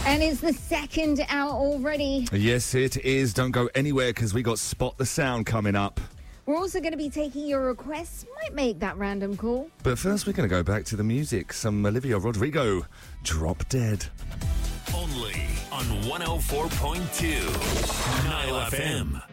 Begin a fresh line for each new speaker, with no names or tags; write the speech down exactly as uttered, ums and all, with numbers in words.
And it's the second hour already.
Yes, it is. Don't go anywhere because we got Spot the Sound coming up.
We're also going to be taking your requests. Might make that random call.
But first, we're going to go back to the music. Some Olivia Rodrigo, Drop Dead.
Only on one oh four point two Nile F M.